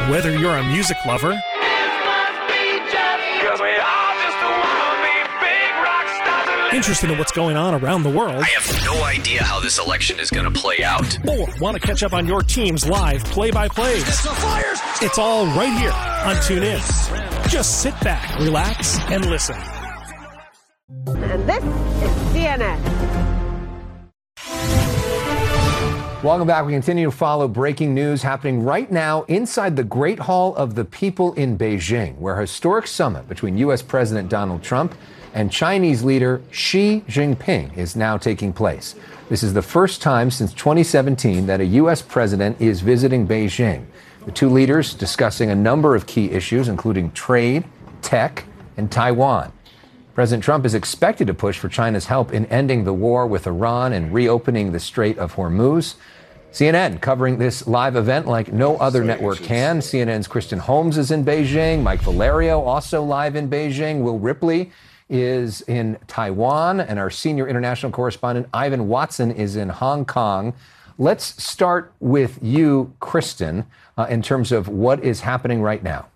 Whether you're a music lover, interested in what's going on around the world, I have no idea how this election is going to play out, or want to catch up on your team's live play-by-plays, it's all right here on TuneIn. Just sit back, relax, and listen. And this is CNN. Welcome back. We continue to follow breaking news happening right now inside the Great Hall of the People in Beijing, where a historic summit between U.S. President Donald Trump and Chinese leader Xi Jinping is now taking place. This is the first time since 2017 that a U.S. president is visiting Beijing. The two leaders discussing a number of key issues, including trade, tech, and Taiwan. President Trump is expected to push for China's help in ending the war with Iran and reopening the Strait of Hormuz. CNN covering this live event like no other network can. CNN's Kristen Holmes is in Beijing. Mike Valerio also live in Beijing. Will Ripley is in Taiwan. And our senior international correspondent, Ivan Watson, is in Hong Kong. Let's start with you, Kristen, in terms of what is happening right now.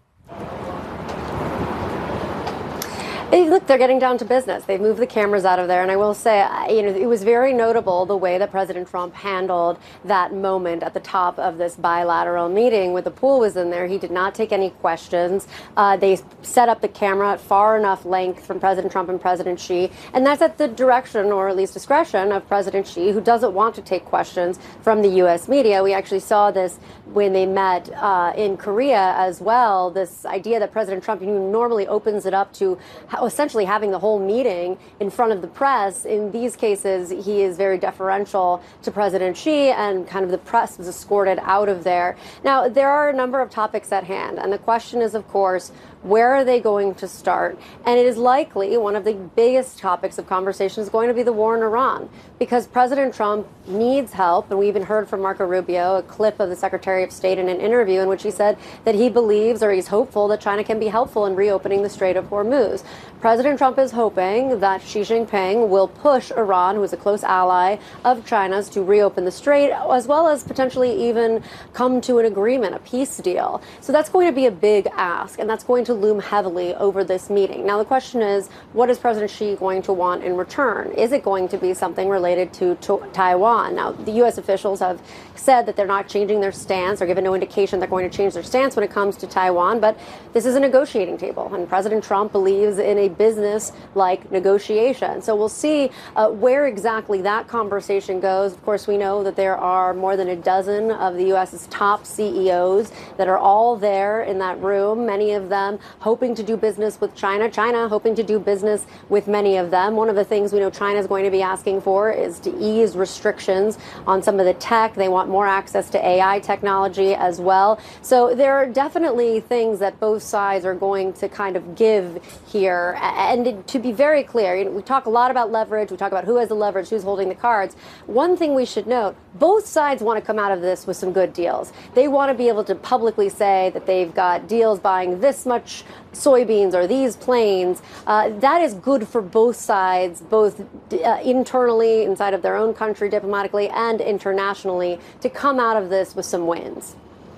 Hey, look, they're getting down to business. They've moved the cameras out of there. And I will say, it was very notable the way that President Trump handled that moment at the top of this bilateral meeting when the pool was in there. He did not take any questions. They set up the camera at far enough length from President Trump and President Xi. And that's at the direction, or at least discretion, of President Xi, who doesn't want to take questions from the U.S. media. We actually saw this when they met in Korea as well, this idea that President Trump normally opens it up to essentially having the whole meeting in front of the press. In these cases, he is very deferential to President Xi, and kind of the press was escorted out of there. Now, there are a number of topics at hand, and the question is, of course, where are they going to start? And it is likely one of the biggest topics of conversation is going to be the war in Iran, because President Trump needs help. And we even heard from Marco Rubio a clip of the Secretary of State in an interview in which he said that he believes, or he's hopeful, that China can be helpful in reopening the Strait of Hormuz. President Trump is hoping that Xi Jinping will push Iran, who is a close ally of China's, to reopen the strait, as well as potentially even come to an agreement, a peace deal. So that's going to be a big ask, and that's going to loom heavily over this meeting. Now, the question is, what is President Xi going to want in return? Is it going to be something related to Taiwan? Now, the U.S. officials have said that they're not changing their stance, or given no indication they're going to change their stance when it comes to Taiwan, but this is a negotiating table, and President Trump believes in a business-like negotiation. So we'll see where exactly that conversation goes. Of course, we know that there are more than a dozen of the U.S.'s top CEOs that are all there in that room, many of them hoping to do business with China, China hoping to do business with many of them. One of the things we know China is going to be asking for is to ease restrictions on some of the tech. They want more access to AI technology as well. So there are definitely things that both sides are going to kind of give here. And to be very clear, we talk a lot about leverage. We talk about who has the leverage, who's holding the cards. One thing we should note, both sides want to come out of this with some good deals. They want to be able to publicly say that they've got deals buying this much soybeans or these planes. That is good for both sides, both internally, inside of their own country, diplomatically, and internationally, to come out of this with some wins.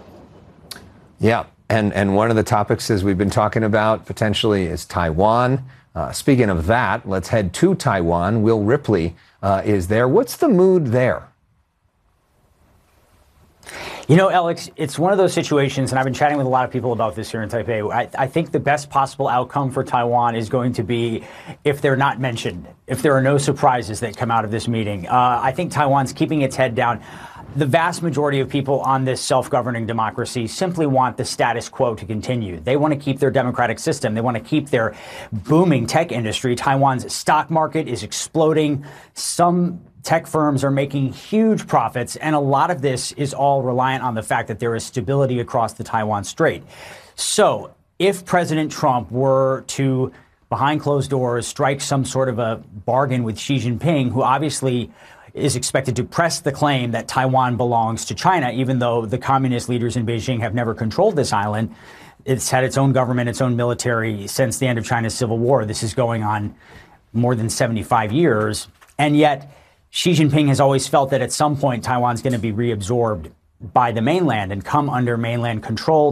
Yeah. And one of the topics, as we've been talking about, potentially is Taiwan. Speaking of that, let's head to Taiwan. Will Ripley is there. What's the mood there? You know, Alex, it's one of those situations, and I've been chatting with a lot of people about this here in Taipei. I think the best possible outcome for Taiwan is going to be if they're not mentioned, if there are no surprises that come out of this meeting. I think Taiwan's keeping its head down. The vast majority of people on this self-governing democracy simply want the status quo to continue. They want to keep their democratic system. They want to keep their booming tech industry. Taiwan's stock market is exploding. Some tech firms are making huge profits, and a lot of this is all reliant on the fact that there is stability across the Taiwan Strait. So if President Trump were to, behind closed doors, strike some sort of a bargain with Xi Jinping, who obviously is expected to press the claim that Taiwan belongs to China, even though the communist leaders in Beijing have never controlled this island. It's had its own government, its own military since the end of China's civil war. This is going on more than 75 years. And yet Xi Jinping has always felt that at some point Taiwan's going to be reabsorbed by the mainland and come under mainland control.